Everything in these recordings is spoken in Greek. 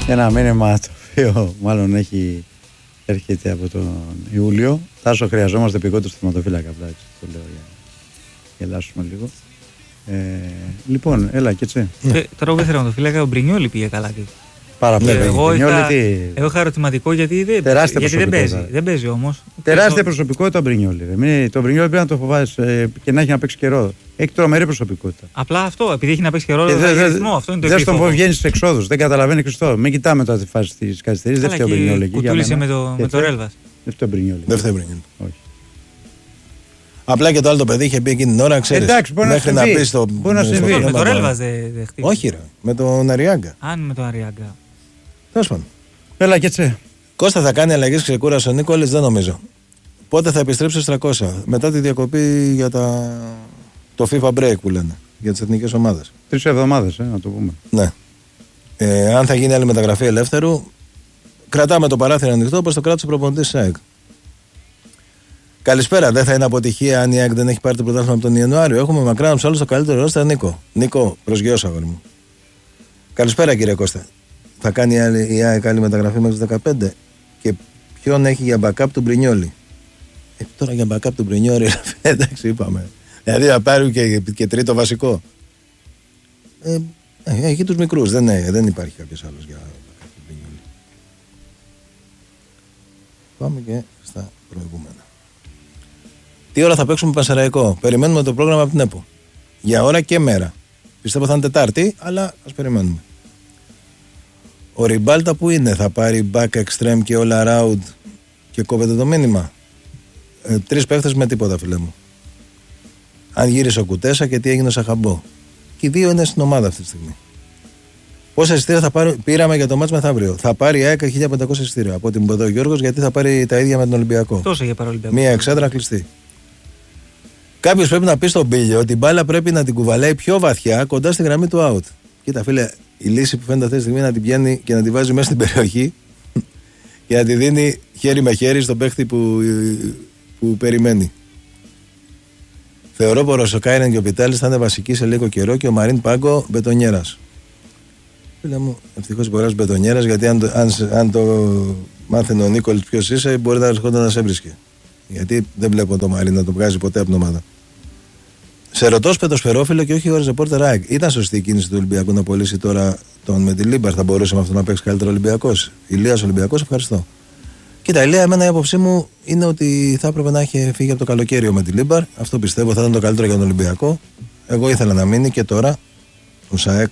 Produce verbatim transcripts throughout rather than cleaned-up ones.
Ένα μήνυμα το οποίο μάλλον έχει έρχεται από τον Ιούλιο. Τάσο, χρειαζόμαστε πηγόντως θεματοφύλακα. Απλά έτσι το λέω για να γελάσουμε λίγο. Ε, λοιπόν, έλα και έτσι. Ε, τώρα που ήθελα να το φύλακα, ο Μπρινιόλι πήγε καλά. Πάρα πολύ. Εγώ, είχα, εγώ είχα ερωτηματικό γιατί δεν, τεράστια γιατί δεν παίζει. Δεν παίζει όμως. Τεράστια προσωπικότητα ο Μπρινιόλι. Το Μπρινιόλι πρέπει να το φοβάσαι και να έχει να παίξει καιρό. Έχει τρομερή προσωπικότητα. Απλά αυτό, επειδή έχει να παίξει καιρό, δεν έχει ρυθμό. Αυτό είναι το δεν στον βγαίνει στου εξόδου. Δεν καταλαβαίνει Χριστό. Μην κοιτάμε τώρα τη φάση τη καθυστερή. Δεν φταίει ο Μπρινιόλι. Κουτούλησε με το, με το Ρέλβας. Δεν φταίει ο Μπρινιόλι. Δεν φταίει ο Μπρινιόλι. Απλά και το άλλο το παιδί είχε πει εκείνη την ώρα, ξέρεις. Εντάξει, μπορεί μέχρι να, να πει στο. Μπορεί να συμβεί. Με το Ρέλβας δεν χτύπησε. Όχι, ρε. Με τον Αριάγκα. Αν με τον Αριάγκα. Τέλος πάντων. Έλα και έτσι. Κώστα, θα κάνει αλλαγές ξεκούρασε ο Νίκολης, δεν νομίζω. Πότε θα επιστρέψει στους τριακόσια? Μετά τη διακοπή για τα... το FIFA break που λένε. Για τις εθνικές ομάδες. Τρεις εβδομάδες, ε, να το πούμε. Ναι. Ε, αν θα γίνει άλλη μεταγραφή ελεύθερου, κρατάμε το παράθυρο ανοιχτό όπως το κράτησε ο προπονητής της ΑΕΚ. Καλησπέρα. Δεν θα είναι αποτυχία αν η ΑΕΚ δεν έχει πάρει το πρωτάθλημα από τον Ιανουάριο. Έχουμε μακράν από όλους το καλύτερο ρόστερ, Νίκο. Νίκο, προσγειώσω, αγόρι μου. Καλησπέρα, κύριε Κώστα. Θα κάνει η ΑΕΚ άλλη μεταγραφή μέχρι τις δεκαπέντε. Και ποιον έχει για backup του Μπρινιόλι? Ε, τώρα για backup του Μπρινιόλι, εντάξει, είπαμε. Δηλαδή θα πάρουν και, και τρίτο βασικό. Ε, ε, έχει τους μικρούς. Δεν, ε, δεν υπάρχει κάποιος άλλος για backup του Μπρινιόλι. Πάμε και στα προηγούμενα. Τι ώρα θα παίξουμε Πανσεραϊκό? Περιμένουμε το πρόγραμμα από την ΕΠΟ. Για ώρα και μέρα. Πιστεύω θα είναι Τετάρτη, αλλά ας περιμένουμε. Ο Ριμπάλτα που είναι? Θα πάρει back extreme και all around και κόβεται το μήνυμα? Ε, τρεις παίχτες με τίποτα, φίλε μου. Αν γύρισε ο Κουτέσα και τι έγινε ο Σαχαμπό. Και οι δύο είναι στην ομάδα αυτή τη στιγμή. Πόσα εισιτήρια θα πάρει, πήραμε για το μάτς μεθαύριο? Θα πάρει η ΑΕΚ χίλια πεντακόσια εισιτήρια. Από την Ποδό Γιώργος, γιατί θα πάρει τα ίδια με τον Ολυμπιακό. Τόσο για παρολυμπιακό. Μία εξέδρα κλειστή. Κάποιος πρέπει να πει στον Μπίλιο ότι η μπάλα πρέπει να την κουβαλάει πιο βαθιά κοντά στη γραμμή του out. Κοίτα, φίλε, η λύση που φαίνεται αυτή τη στιγμή είναι να την πιάνει και να την βάζει μέσα στην περιοχή και να τη δίνει χέρι με χέρι στον παίχτη που, που περιμένει. Θεωρώ πως ο Κάινεν και ο Πιτάλης θα είναι βασικοί σε λίγο καιρό και ο Μαρίν Πάγκο μπετονιέρας. Φίλε μου, ευτυχώς μπορείς μπετονιέρας, γιατί αν το, αν, αν το μάθαινε ο Νίκολης ποιος είσαι, μπορεί να ερχόταν να σε έβρισκε. Γιατί δεν βλέπω το Μαρίν να το βγάζει ποτέ από την ομάδα. Σε ρωτώ σπετοσφαιρόφιλο και όχι ο ρεπόρτερ ΑΕΚ. Ήταν σωστή η κίνηση του Ολυμπιακού να πωλήσει τώρα τον με τη Λίμπαρ? Θα μπορούσε με αυτό να παίξει καλύτερο Ολυμπιακός? Ηλίας Ολυμπιακός, ευχαριστώ. Κοίτα, Ηλία, εμένα η άποψή μου είναι ότι θα έπρεπε να έχει φύγει από το καλοκαίρι με τη Λίμπαρ. Αυτό πιστεύω θα ήταν το καλύτερο για τον Ολυμπιακό. Εγώ ήθελα να μείνει και τώρα ο ΣΑΕΚ.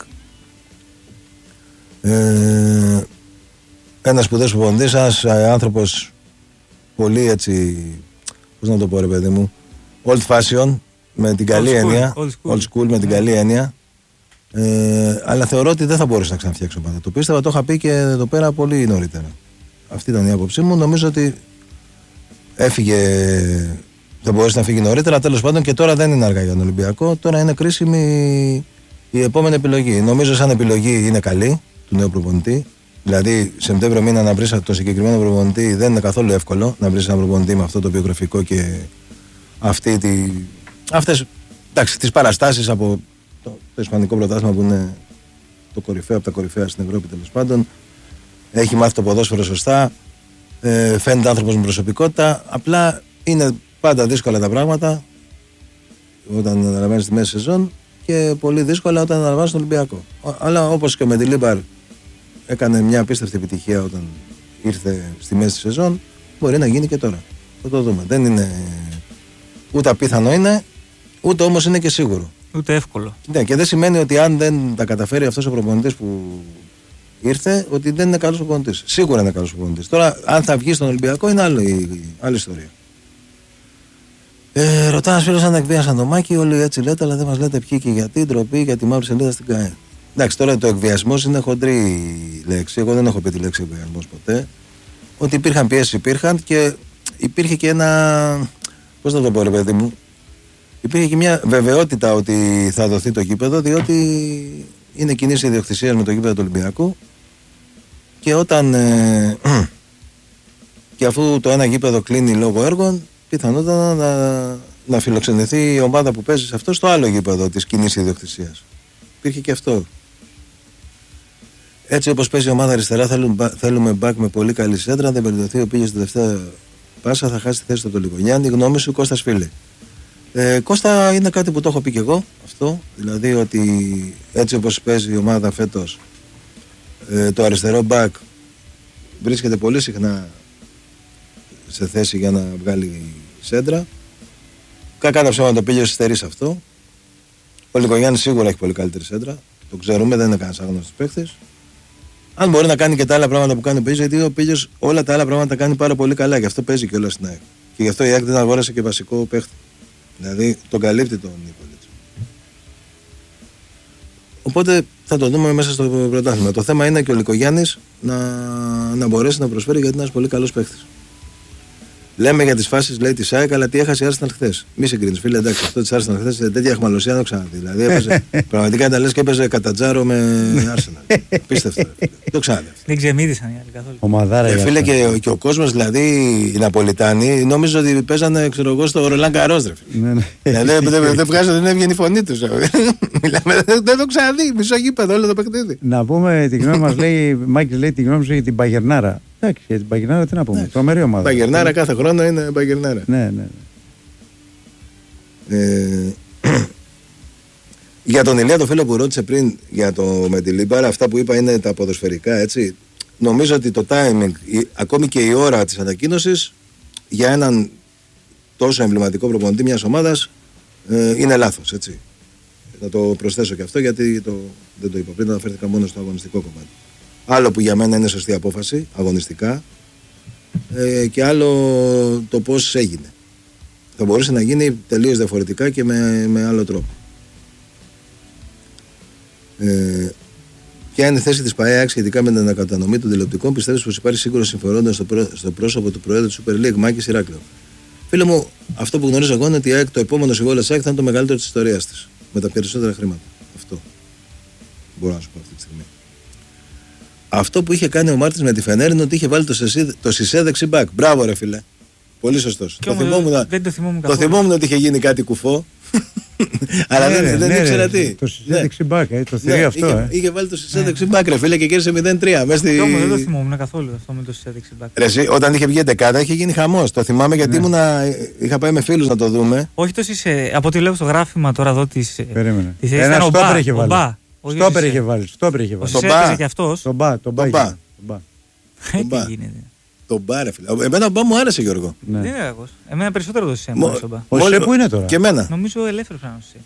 Ε, ένας σπουδαίος προπονητής, ένας άνθρωπος πολύ έτσι, πώς να το πω ρε παιδί μου, old fashion, με την καλή old έννοια, school, old school, old school με την yeah. καλή έννοια. Ε, αλλά θεωρώ ότι δεν θα μπορούσε να ξαναφτιάξει ομάδα. Το πίστευα, το είχα πει και εδώ πέρα πολύ νωρίτερα. Αυτή ήταν η άποψή μου. Νομίζω ότι έφυγε, δεν μπορούσε να φύγει νωρίτερα. Τέλος πάντων, και τώρα δεν είναι αργά για τον Ολυμπιακό. Τώρα είναι κρίσιμη η επόμενη επιλογή. Νομίζω σαν επιλογή είναι καλή του νέου προπονητή. Δηλαδή, Σεπτέμβριο μήνα να βρει το συγκεκριμένο προπονητή δεν είναι καθόλου εύκολο. Να βρει ένα προπονητή με αυτό το βιογραφικό και αυτή τη, αυτές τις παραστάσεις από το, το Ισπανικό πρωτάθλημα που είναι το κορυφαίο από τα κορυφαία στην Ευρώπη, τέλος πάντων. Έχει μάθει το ποδόσφαιρο σωστά. Ε, φαίνεται άνθρωπος με προσωπικότητα. Απλά είναι πάντα δύσκολα τα πράγματα όταν αναλαμβάνει τη μέση σεζόν και πολύ δύσκολα όταν αναλαμβάνει τον Ολυμπιακό. Αλλά όπως και με τη Λίμπαρ έκανε μια απίστευτη επιτυχία όταν ήρθε στη μέση τη σεζόν, μπορεί να γίνει και τώρα. Θα το δούμε. Δεν είναι ούτε απίθανο είναι, ούτε όμως είναι και σίγουρο. Ούτε εύκολο. Ναι, και δεν σημαίνει ότι αν δεν τα καταφέρει αυτός ο προπονητής που ήρθε, ότι δεν είναι καλός προπονητής. Σίγουρα είναι καλός προπονητής. Τώρα, αν θα βγει στον Ολυμπιακό, είναι άλλη, άλλη ιστορία. Ε, ρωτά ένα φίλο αν εκβίασαν το Μάκη. Όλοι έτσι λέτε, αλλά δεν μας λέτε ποιοι και γιατί. Ντροπή για τη μαύρη σελίδα στην ΚΑΕ. Εντάξει, τώρα το εκβιασμός είναι χοντρή λέξη. Εγώ δεν έχω πει τη λέξη εκβιασμός ποτέ. Ότι υπήρχαν πιέσεις, υπήρχαν και υπήρχε και ένα. Πώς να το πω, ρε παιδί μου. Υπήρχε και μια βεβαιότητα ότι θα δοθεί το γήπεδο, διότι είναι κοινή ιδιοκτησία με το γήπεδο του Ολυμπιακού. Και όταν. Ε, και αφού το ένα γήπεδο κλείνει λόγω έργων, πιθανότατα να, να φιλοξενηθεί η ομάδα που παίζει σε αυτό στο άλλο γήπεδο της κοινής ιδιοκτησίας. Υπήρχε και αυτό. Έτσι όπως παίζει η ομάδα αριστερά, θέλουμε, θέλουμε μπακ με πολύ καλή σέντρα. Αν δεν βελτιωθεί ο Πίλιος στη τελευταία πάσα, θα χάσει τη θέση του το Λικογιάννη. Η γνώμη σου, Κώστας Φίλη? Ε, Κώστα, είναι κάτι που το έχω πει και εγώ αυτό. Δηλαδή ότι έτσι όπως παίζει η ομάδα φέτος, ε, το αριστερό μπακ βρίσκεται πολύ συχνά σε θέση για να βγάλει σέντρα. Κακά τα ψέματα, το Πίλιος υστερεί σε αυτό. Ο Λικογιάννης σίγουρα έχει πολύ καλύτερη σέντρα. Το ξέρουμε, δεν είναι κανένας άγνωστος παίκτης. Αν μπορεί να κάνει και τα άλλα πράγματα που κάνει ο Πίλιος, γιατί ο Πίλιος όλα τα άλλα πράγματα τα κάνει πάρα πολύ καλά. Γι' αυτό παίζει και όλα στην ΑΕΚ. Και γι' αυτό η ΑΕΚ δεν αγόρασε και βασικό παίκτη. Δηλαδή τον καλύπτει τον Νίκολιτς. Οπότε θα το δούμε μέσα στο πρωτάθλημα. Το θέμα είναι και ο Λικογιάννης να, να μπορέσει να προσφέρει, γιατί είναι ένας πολύ καλός παίκτης. Λέμε για τις φάσεις, λέει, της ΑΕΚ, αλλά τι έχασε η Arsenal χθες. Μη συγκρίνεις, φίλε, εντάξει, αυτό της Arsenal χθες, τέτοια αχμαλωσία δεν το ξαναδεί. Δηλαδή έπαιζε, πραγματικά τα λες και έπαιζε κατά τζάρο με Arsenal. Πίστευτο. Το ξαναδεί. Δεν ξεμίδησαν οι άλλοι καθόλου. Ομαδάρα, ε, φίλε, και, και ο κόσμος, δηλαδή οι Ναπολιτάνοι, νόμιζαν ότι παίζανε, ξέρω εγώ, στο Ρολάν Καρός. Δηλαδή δεν βγάζανε, δεν έβγαινε η φωνή τους. Δεν το ξαναδεί, μισό γήπεδο όλο το παιχνίδι. Να πούμε την γνώμη μας, λέει, Μάκης λέει την γνώμη σου για την Παγερνάρα. Εντάξει, για την Παγερνάρα τι να πούμε. Τρομερή ομάδα. Παγερνάρα κάθε χρόνο είναι Παγερνάρα. Ναι, ναι. Ε, για τον Ηλία, το φίλο που ρώτησε πριν για το με τη Λίμπαρα, αυτά που είπα είναι τα ποδοσφαιρικά, έτσι. Νομίζω ότι το timing, η, ακόμη και η ώρα της ανακοίνωσης για έναν τόσο εμβληματικό προπονητή μιας ομάδας ε, είναι λάθος, έτσι. Θα το προσθέσω και αυτό, γιατί το, δεν το είπα πριν, αναφέρθηκα μόνο στο αγωνιστικό κομμάτι. Άλλο που για μένα είναι σωστή απόφαση, αγωνιστικά, ε, και άλλο το πώς έγινε. Θα μπορούσε να γίνει τελείως διαφορετικά και με, με άλλο τρόπο. Ε, ποια είναι η θέση της ΠΑΕΑΚ σχετικά με την ανακατανομή των τηλεοπτικών? Πιστεύεις πως υπάρχει σύγκρουση συμφερόντων στο, πρό, στο πρόσωπο του Προέδρου της Super League, Μάκης Ηράκλειο? Φίλε μου, αυτό που γνωρίζω εγώ είναι ότι η ΑΕΚ, το επόμενο συμβόλαιο της ΑΕΚ θα είναι το μεγαλύτερο της ιστορίας της. Με τα περισσότερα χρήματα. Αυτό μπορώ να σου πω αυτή τη στιγμή. Αυτό που είχε κάνει ο Μάρτης με τη Φενέρ είναι ότι είχε βάλει το, σεσί, το Σισέ δεξί μπακ. Μπράβο, ρε φίλε. Πολύ σωστός. Το θυμόμουν, δεν το θυμόμουν το θυμόμουν ότι είχε γίνει κάτι κουφό. Αλλά ναι, δεν, δεν ναι, ήξερα ναι, τι. Το Σισέ ναι. δεξί μπακ, ε, το θηρίο ναι, αυτό. Είχε, ε. είχε βάλει το Σισέ ναι. δεξί μπακ, ρε φίλε, και κέρδισε μηδέν τρία. Στη... Δεν το θυμόμουν καθόλου αυτό με το Σισέ δεξί μπακ. Ρε, όταν είχε βγει δεκάδα είχε γίνει χαμός. Το θυμάμαι γιατί ναι. ήμουνα, είχα πάει με φίλους να το δούμε. Όχι το Σισέ. Από ό,τι λέω στο γράφημα τώρα εδώ τη. Περίμενε. Ένα στόπερ είχε βάλει. Στόπερ είχε βάλει. Στόπερ είχε βάλει. Ο Σισέ έπαιζε και αυτός. Τον μπα, τον μπα. Τι γίνεται. Τον μπα, ρε φίλε. Εμένα ο μπα μου άρεσε, Γιώργο. Δεν είναι κακός. Εμένα περισσότερο το Σισέ μου άρεσε ο μπα. Ο Σισέ που είναι τώρα? Και εμένα. Νομίζω ελεύθερο πρέπει να είναι.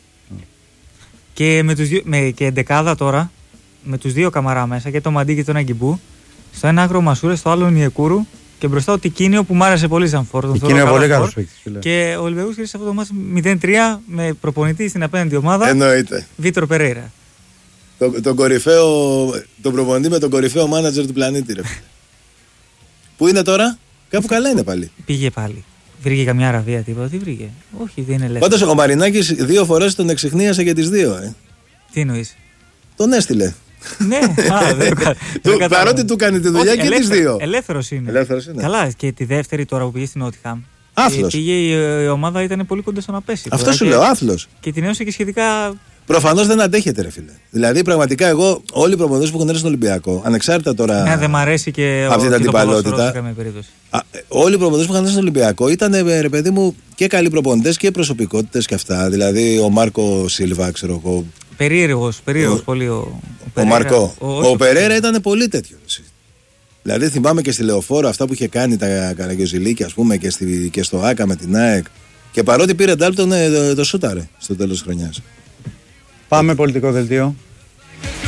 Και με τους δύο, με, και εντεκάδα τώρα, με τους δύο Καμαρά μέσα, και τον Μαντί και τον Αγκιμπού. Στο ένα άκρο ο Μασούρες, στο άλλο ο Νιεκούρου, και μπροστά ο Τικίνιο που μ' άρεσε πολύ σαν φόρο. Τικίνιο πολύ καλός παίκτης. Και ο Ολυμπιακός κέρδισε αυτό το μάτι μηδέν τρία με προπονητή στην απέναντι ομάδα. Εννοείται. Βίτρο Περέιρα. Το, τον κορυφαίο, τον προπονητή με τον κορυφαίο μάνατζερ του πλανήτη, ρε. Πού είναι τώρα? Κάπου καλά είναι πάλι. Πήγε πάλι. Βρήκε καμιά Αραβία, τίποτα? Τι βρήκε? Όχι, δεν είναι ελεύθερο. Πάντως ο Μαρινάκης δύο φορές τον εξιχνίασε για τις δύο, ε. Τι εννοείς? Τον έστειλε. Ναι, α, δεν το του, παρότι του κάνει τη δουλειά και τις δύο. Ελεύθερος είναι. Ελεύθερος είναι. Καλά, και τη δεύτερη τώρα που πήγε στην Νότιχαμ. Άθλος. Πήγε η, η ομάδα, ήταν πολύ κοντά στο να πέσει. Αυτό σου λέω, άθλος. Και την έωσε και σχετικά. Προφανώς δεν αντέχεται, ρε φίλε. Δηλαδή, πραγματικά, εγώ, όλοι οι προπονητές που έχουν έρθει στον Ολυμπιακό, ανεξάρτητα τώρα. Ναι, δεν μ' αρέσει και αυτή την αντιπαλότητα. Όλοι οι προπονητές που είχαν έρθει στον Ολυμπιακό ήταν, ρε παιδί μου, και καλοί προπονητές και προσωπικότητες και αυτά. Δηλαδή, ο Μάρκο Σίλβα, ξέρω εγώ. Περίεργος, περίεργος πολύ ο, ο, ο Μαρκό. Ο, ο, ο Περέρα ήταν πολύ τέτοιο. Δηλαδή, θυμάμαι και στη Λεωφόρο αυτά που είχε κάνει τα Καραγκιόζηλίκια, ας πούμε, και, στη, και στο Άκα με την ΑΕΚ. Και παρότι πήρε Ντάλτον, το, το σούταρε στο τέλος της χρονιάς. Πάμε πολιτικό δελτίο.